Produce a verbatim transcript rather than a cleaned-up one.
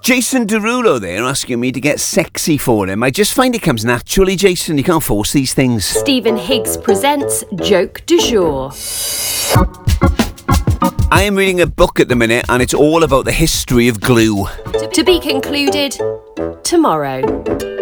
Jason Derulo there asking me to get sexy for him. I just find it comes naturally, Jason. You can't force these things. Stephen Higgs presents Joke du Jour. I am reading a book at the minute and it's all about the history of glue. To be concluded tomorrow.